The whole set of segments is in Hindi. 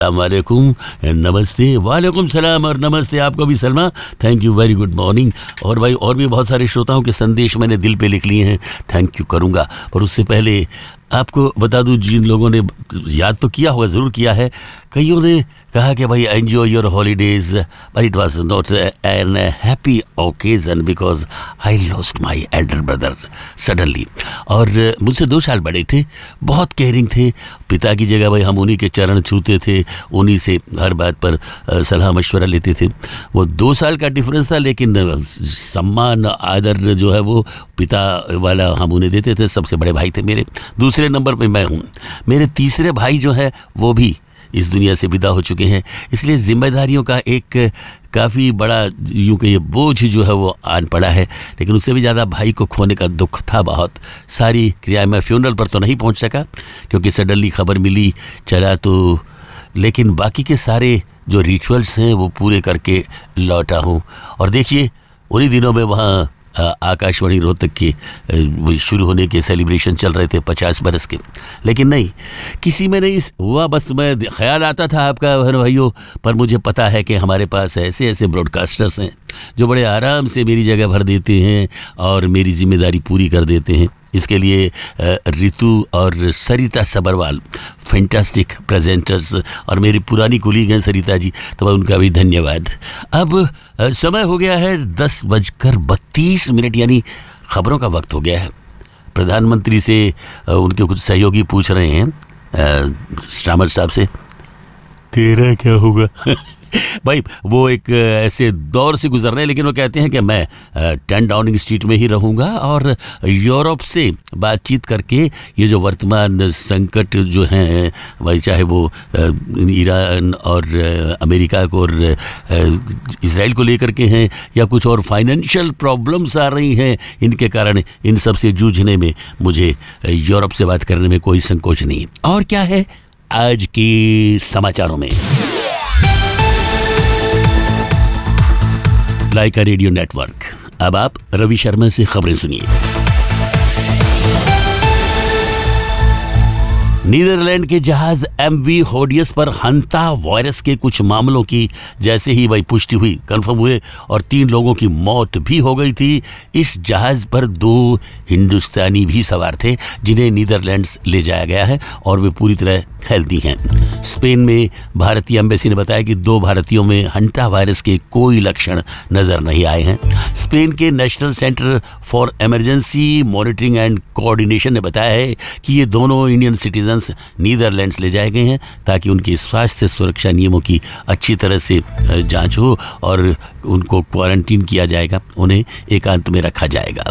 वालेकुम, नमस्ते, वालेकुम सलाम और नमस्ते आपको भी Salma. Thank you, very good morning. और भाई और भी बहुत सारे श्रोताओं के संदेश मैंने दिल पे लिख लिए हैं, थैंक यू करूँगा। पर उससे पहले आपको बता दूं, जिन लोगों ने याद तो किया होगा, ज़रूर किया है, कईयों ने कहा कि भाई enjoy your holidays, but it was not an happy occasion because I lost my Elder brother suddenly. और मुझसे 2 साल बड़े थे, बहुत केयरिंग थे। पिता की जगह भाई हम उन्हीं के चरण छूते थे, उन्हीं से हर बात पर सलाह मशवरा लेते थे। वो 2 साल का डिफरेंस था, लेकिन सम्मान आदर जो है वो पिता वाला हम उन्हें देते थे। सबसे बड़े भाई थे मेरे, दूसरे नंबर पे मैं हूँ। मेरे तीसरे भाई जो है वो भी इस दुनिया से विदा हो चुके हैं, इसलिए जिम्मेदारियों का एक काफ़ी बड़ा यूँ कि ये बोझ जो है वो आन पड़ा है। लेकिन उससे भी ज़्यादा भाई को खोने का दुख था बहुत। सारी क्रिया मैं फ्यूनरल पर तो नहीं पहुंच सका क्योंकि सडनली खबर मिली, चला तो, लेकिन बाकी के सारे जो रिचुअल्स हैं वो पूरे करके लौटा हूँ। और देखिए उन्हीं दिनों में वहाँ आकाशवाणी रोहतक के शुरू होने के सेलिब्रेशन चल रहे थे 50 बरस के, लेकिन नहीं, किसी में नहीं हुआ। बस मैं ख्याल आता था आपका भाइयों, पर मुझे पता है कि हमारे पास ऐसे ऐसे ब्रॉडकास्टर्स हैं जो बड़े आराम से मेरी जगह भर देते हैं और मेरी जिम्मेदारी पूरी कर देते हैं। इसके लिए रितु और सरिता सबरवाल फैंटास्टिक प्रेजेंटर्स और मेरी पुरानी कुलीग हैं सरिता जी, तो मैं उनका भी धन्यवाद। अब समय हो गया है 10:32, यानी खबरों का वक्त हो गया है। प्रधानमंत्री से उनके कुछ सहयोगी पूछ रहे हैं स्टामर साहब से, तेरा क्या होगा? भाई वो एक ऐसे दौर से गुजर रहे हैं, लेकिन वो कहते हैं कि मैं 10 डाउनिंग स्ट्रीट में ही रहूँगा और यूरोप से बातचीत करके ये जो वर्तमान संकट जो हैं, भाई चाहे वो ईरान और अमेरिका को और इसराइल को लेकर के हैं या कुछ और फाइनेंशियल प्रॉब्लम्स आ रही हैं, इनके कारण इन सब से जूझने में मुझे यूरोप से बात करने में कोई संकोच नहीं। और क्या है आज के समाचारों में? लाइका रेडियो नेटवर्क। अब आप रवि शर्मा से खबरें सुनिए। नीदरलैंड के जहाज MV होडियस पर हंता वायरस के कुछ मामलों की जैसे ही वही पुष्टि हुई, कंफर्म हुए और 3 लोगों की मौत भी हो गई थी। इस जहाज पर 2 हिंदुस्तानी भी सवार थे जिन्हें नीदरलैंड्स ले जाया गया है और वे पूरी तरह हेल्दी हैं। स्पेन में भारतीय एम्बेसी ने बताया कि 2 भारतीयों में हंटा वायरस के कोई लक्षण नजर नहीं आए हैं। स्पेन के national centre for emergency monitoring and coordination ने बताया है कि ये दोनों इंडियन सिटीजन नीदरलैंड्स ले जाए गए हैं ताकि उनकी स्वास्थ्य सुरक्षा नियमों की अच्छी तरह से जांच हो और उनको क्वारंटीन किया जाएगा, उन्हें एकांत में रखा जाएगा।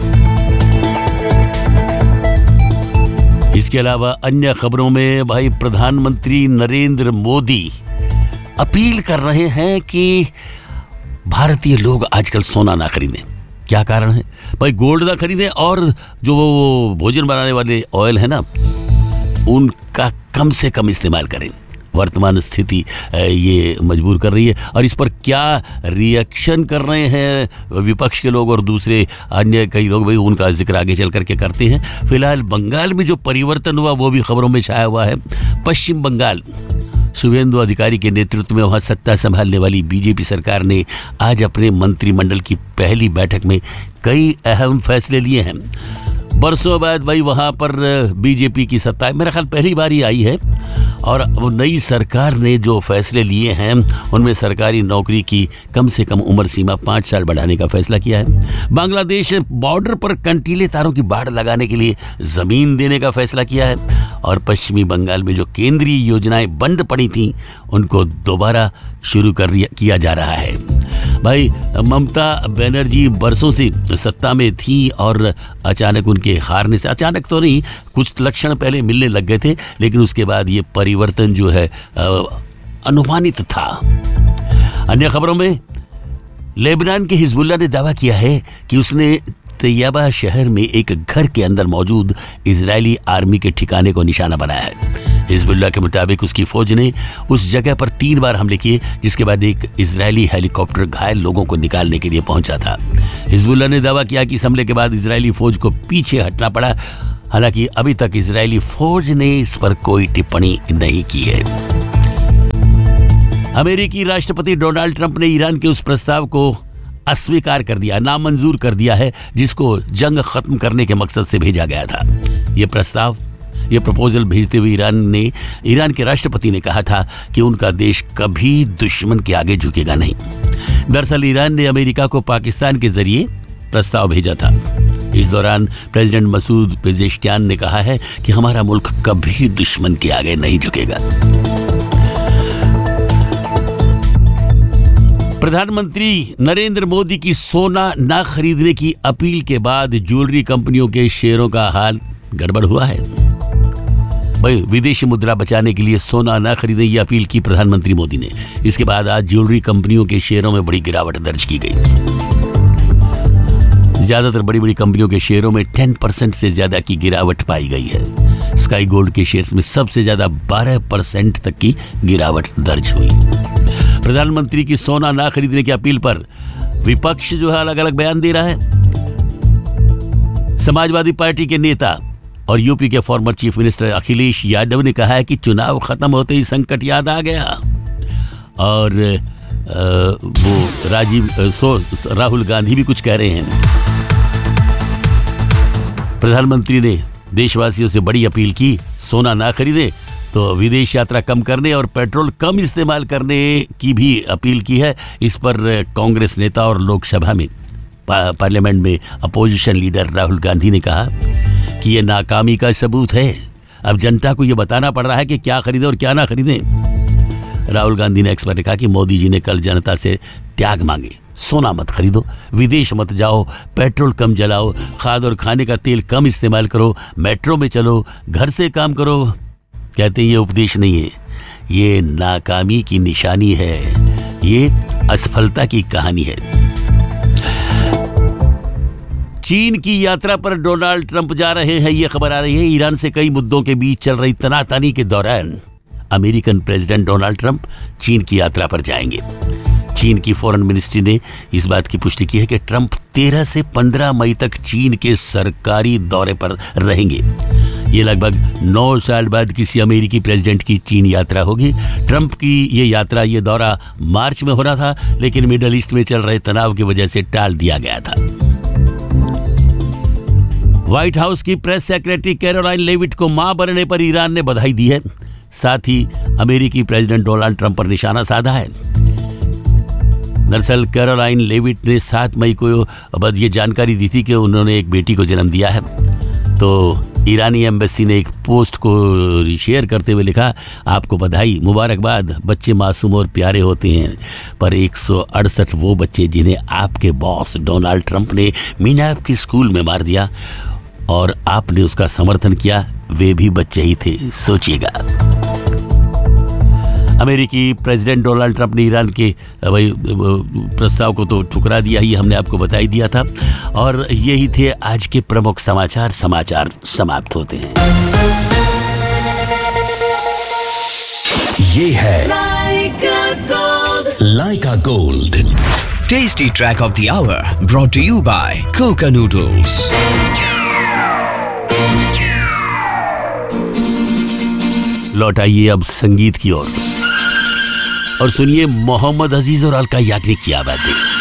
इसके अलावा अन्य खबरों में भाई प्रधानमंत्री नरेंद्र मोदी अपील कर रहे हैं कि भारतीय लोग आजकल सोना ना खरीदें। क्या कारण है भाई? गोल्ड ना खरीदें और जो भोजन बनाने वाले ऑयल है ना, उनका कम से कम इस्तेमाल करें। वर्तमान स्थिति ये मजबूर कर रही है। और इस पर क्या रिएक्शन कर रहे हैं विपक्ष के लोग और दूसरे अन्य कई लोग, भाई उनका जिक्र आगे चल करके करते हैं। फिलहाल बंगाल में जो परिवर्तन हुआ वो भी खबरों में छाया हुआ है। पश्चिम बंगाल, शुभेंदु अधिकारी के नेतृत्व में वहाँ सत्ता संभालने वाली बीजेपी सरकार ने आज अपने मंत्रिमंडल की पहली बैठक में कई अहम फैसले लिए हैं। बरसों बाद भाई वहाँ पर बीजेपी की सत्ता मेरा ख्याल पहली बार ही आई है और वो नई सरकार ने जो फैसले लिए हैं उनमें सरकारी नौकरी की कम से कम उम्र सीमा 5 साल बढ़ाने का फैसला किया है। बांग्लादेश बॉर्डर पर कंटीले तारों की बाड़ लगाने के लिए जमीन देने का फैसला किया है और पश्चिमी बंगाल में जो केंद्रीय योजनाएं बंद पड़ी थीं उनको दोबारा शुरू किया जा रहा है। भाई ममता बनर्जी बरसों से सत्ता में थी और अचानक उनके हारने से, अचानक तो नहीं, कुछ लक्षण पहले मिलने लग गए थे, लेकिन उसके बाद ये परिवर्तन जो है अनुमानित था। अन्य खबरों में लेबनान के हिजबुल्लाह ने दावा किया है कि उसने तैयबा शहर में एक घर के अंदर मौजूद इजरायली आर्मी के ठिकाने को निशाना बनाया है। हिजबुल्लाह के मुताबिक उसकी फौज ने उस जगह पर 3 बार हमले किए, जिसके बाद एक इजरायली हेलीकॉप्टर घायल लोगों को निकालने के लिए पहुंचा था। हिजबुल्लाह ने दावा किया कि इस हमले के बाद इजरायली फौज को पीछे हटना पड़ा। हालांकि अभी तक इजरायली फौज ने इस पर कोई टिप्पणी नहीं की है। अमेरिकी राष्ट्रपति डोनाल्ड ट्रंप ने ईरान के उस प्रस्ताव को अस्वीकार कर दिया, नामंजूर कर दिया है, जिसको जंग खत्म करने के मकसद से भेजा गया था। ये प्रपोजल भेजते हुए ईरान के राष्ट्रपति ने कहा था कि उनका देश कभी दुश्मन के आगे झुकेगा नहीं। दरअसल ईरान ने अमेरिका को पाकिस्तान के जरिए प्रस्ताव भेजा था। इस दौरान प्रेसिडेंट मसूद पेजेश्कियान ने कहा है कि हमारा मुल्क कभी दुश्मन के आगे नहीं झुकेगा। प्रधानमंत्री नरेंद्र मोदी की सोना ना खरीदने की अपील के बाद ज्वेलरी कंपनियों के शेयरों का हाल गड़बड़ हुआ है। भाई, विदेशी मुद्रा बचाने के लिए सोना ना खरीदने की अपील की प्रधानमंत्री मोदी ने। इसके बाद आज ज्वेलरी कंपनियों के शेयरों में बड़ी गिरावट दर्ज की गई। ज्यादातर बड़ी बड़ी कंपनियों के शेयरों में 10% से ज्यादा की गिरावट पाई गई है। स्काई गोल्ड के शेयर्स में सबसे ज्यादा 12% तक की गिरावट दर्ज हुई। प्रधानमंत्री की सोना ना खरीदने की अपील पर विपक्ष जो है अलग अलग बयान दे रहा है। समाजवादी पार्टी के नेता और यूपी के former chief minister Akhilesh Yadav ने कहा है कि चुनाव खत्म होते ही संकट याद आ गया और वो राहुल गांधी भी कुछ कह रहे हैं। प्रधानमंत्री ने देशवासियों से बड़ी अपील की, सोना ना खरीदें तो विदेश यात्रा कम करने और पेट्रोल कम इस्तेमाल करने की भी अपील की है। इस पर कांग्रेस नेता और लोकसभा में पार्लियामेंट में अपोजिशन लीडर राहुल गांधी ने कहा कि ये नाकामी का सबूत है। अब जनता को ये बताना पड़ रहा है कि क्या खरीदें और क्या ना खरीदें। राहुल गांधी ने एक्स पर लिखा कि मोदी जी ने कल जनता से त्याग मांगे, सोना मत खरीदो, विदेश मत जाओ, पेट्रोल कम जलाओ, खाद और खाने का तेल कम इस्तेमाल करो, मेट्रो में चलो, घर से काम करो। कहते हैं ये उपदेश नहीं है, ये नाकामी की निशानी है, ये असफलता की कहानी है। चीन की यात्रा पर डोनाल्ड ट्रंप जा रहे हैं, ये खबर आ रही है। ईरान से कई मुद्दों के बीच चल रही तनातनी के दौरान अमेरिकन प्रेसिडेंट डोनाल्ड ट्रंप चीन की यात्रा पर जाएंगे। चीन की फॉरेन मिनिस्ट्री ने इस बात की पुष्टि की है कि ट्रंप 13 से 15 मई तक चीन के सरकारी दौरे पर रहेंगे। ये लगभग 9 साल बाद किसी अमेरिकी प्रेसिडेंट की चीन यात्रा होगी। ट्रंप की ये दौरा मार्च में होना था, लेकिन मिडल ईस्ट में चल रहे तनाव की वजह से टाल दिया गया था। व्हाइट हाउस की प्रेस सेक्रेटरी कैरोलाइन लेविट को मां बनने पर ईरान ने बधाई दी है। साथ ही अमेरिकी प्रेसिडेंट डोनाल्ड ट्रंप पर निशाना साधा है। दरअसल कैरोलाइन लेविट ने 7 मई को अब ये जानकारी दी थी कि उन्होंने एक बेटी को जन्म दिया है। तो ईरानी एम्बेसी ने एक पोस्ट को शेयर करते हुए लिखा, आपको बधाई, मुबारकबाद, बच्चे मासूम और प्यारे होते हैं, पर 168 वो बच्चे जिन्हें आपके बॉस डोनाल्ड ट्रंप ने मीनाप के स्कूल में मार दिया और आपने उसका समर्थन किया, वे भी बच्चे ही थे, सोचिएगा। अमेरिकी प्रेसिडेंट डोनाल्ड ट्रंप ने ईरान के प्रस्ताव को तो ठुकरा दिया ही, हमने आपको बता ही दिया था। और यही थे आज के प्रमुख समाचार समाप्त होते हैं। ये है लाइका gold tasty track of the our, brought to you bye Coca noodles. लौट आइए अब संगीत की ओर और सुनिए मोहम्मद अजीज और अलका याग्निक की आवाजें।